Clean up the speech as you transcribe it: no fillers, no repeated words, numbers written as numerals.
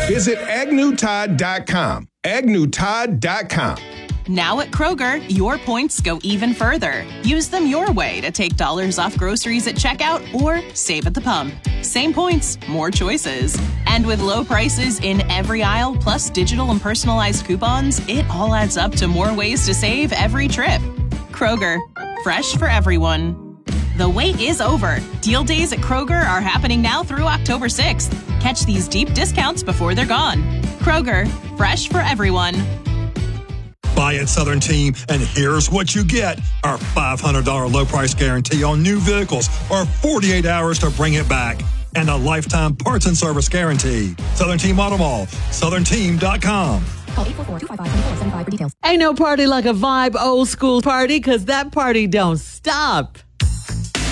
Visit AgnewTide.com. AgnewTide.com. Now at Kroger, your points go even further. Use them your way to take dollars off groceries at checkout or save at the pump. Same points, more choices. And with low prices in every aisle, plus digital and personalized coupons, it all adds up to more ways to save every trip. Kroger, fresh for everyone. The wait is over. Deal days at Kroger are happening now through October 6th. Catch these deep discounts before they're gone. Kroger, fresh for everyone. Buy at Southern Team, and here's what you get. Our $500 low price guarantee on new vehicles, or 48 hours to bring it back. And a lifetime parts and service guarantee. Southern Team Auto Mall, southernteam.com. Call 844-255-2475 for details. Ain't no party like a vibe old school party, because that party don't stop.